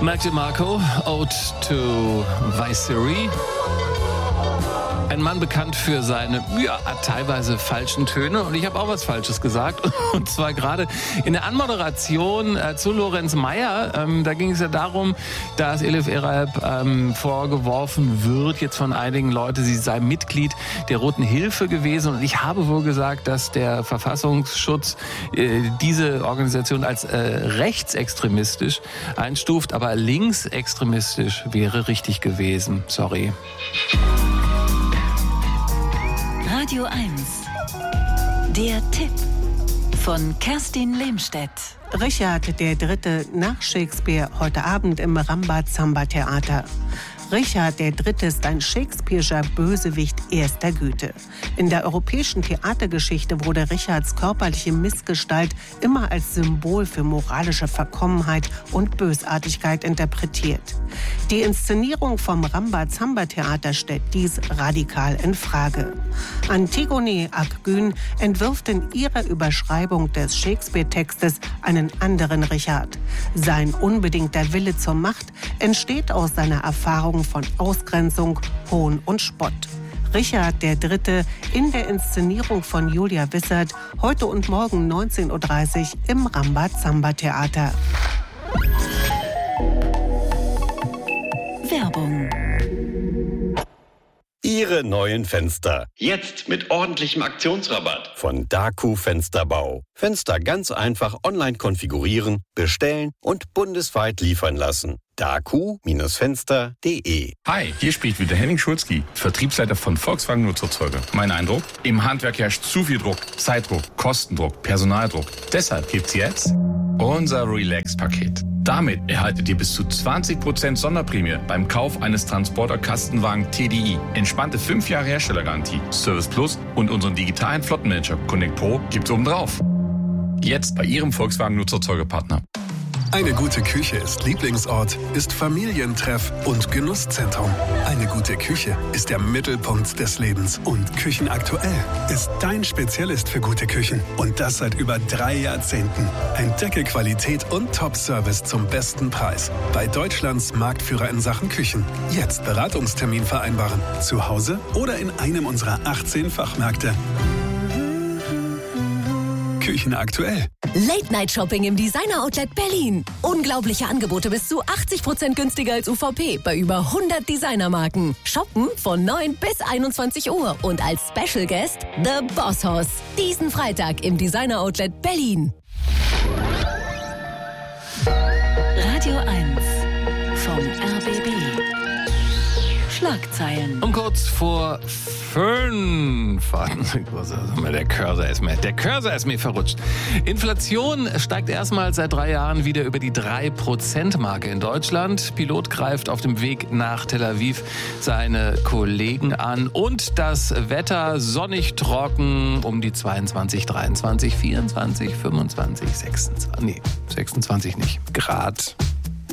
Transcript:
Mac DeMarco, Ode to Viceroy. Ein Mann bekannt für seine, teilweise falschen Töne. Und ich habe auch was Falsches gesagt. Und zwar gerade in der Anmoderation zu Lorenz Meyer. Da ging es ja darum, dass Elif Eralp vorgeworfen wird, jetzt von einigen Leuten, sie sei Mitglied der Roten Hilfe gewesen. Und ich habe wohl gesagt, dass der Verfassungsschutz diese Organisation als rechtsextremistisch einstuft. Aber linksextremistisch wäre richtig gewesen. Sorry. Radio 1. Der Tipp von Kerstin Lehmstedt. Richard III. Nach Shakespeare heute Abend im Rambazamba-Theater. Richard III. Ist ein Shakespeare'scher Bösewicht erster Güte. In der europäischen Theatergeschichte wurde Richards körperliche Missgestalt immer als Symbol für moralische Verkommenheit und Bösartigkeit interpretiert. Die Inszenierung vom Rambazamba-Theater stellt dies radikal in Frage. Antigone Akgün entwirft in ihrer Überschreibung des Shakespeare-Textes einen anderen Richard. Sein unbedingter Wille zur Macht entsteht aus seiner Erfahrung von Ausgrenzung, Hohn und Spott. Richard III. In der Inszenierung von Julia Wissert, heute und morgen 19:30 Uhr im Rambazamba-Theater. Werbung. Ihre neuen Fenster. Jetzt mit ordentlichem Aktionsrabatt. Von Daku Fensterbau. Fenster ganz einfach online konfigurieren, bestellen und bundesweit liefern lassen. daku-fenster.de. Hi, hier spricht wieder Henning Schulzki, Vertriebsleiter von Volkswagen Nutzerzeuger. Mein Eindruck? Im Handwerk herrscht zu viel Druck. Zeitdruck, Kostendruck, Personaldruck. Deshalb gibt's jetzt unser Relax-Paket. Damit erhaltet ihr bis zu 20% Sonderprämie beim Kauf eines Transporter-Kastenwagen TDI. Entspannte 5 Jahre Herstellergarantie, Service Plus und unseren digitalen Flottenmanager Connect Pro gibt's obendrauf. Jetzt bei Ihrem Volkswagen Nutzerzeugerpartner. Eine gute Küche ist Lieblingsort, ist Familientreff und Genusszentrum. Eine gute Küche ist der Mittelpunkt des Lebens. Und Küchenaktuell ist dein Spezialist für gute Küchen. Und das seit über 3 Jahrzehnten. Entdecke Qualität und Top-Service zum besten Preis. Bei Deutschlands Marktführer in Sachen Küchen. Jetzt Beratungstermin vereinbaren. Zu Hause oder in einem unserer 18 Fachmärkte. Küchenaktuell. Late-Night-Shopping im Designer-Outlet Berlin. Unglaubliche Angebote bis zu 80% günstiger als UVP bei über 100 Designermarken. Shoppen von 9 bis 21 Uhr und als Special Guest The Boss Hoss. Diesen Freitag im Designer-Outlet Berlin. Radio 1 vom RBB. Schlagzeilen. Um kurz vor 5. Der Cursor ist mir verrutscht. Inflation steigt erstmals seit 3 Jahren wieder über die 3%-Marke in Deutschland. Pilot greift auf dem Weg nach Tel Aviv seine Kollegen an. Und das Wetter sonnig trocken um die 22, 23, 24, 25, 26. Nee, 26 nicht. Grad.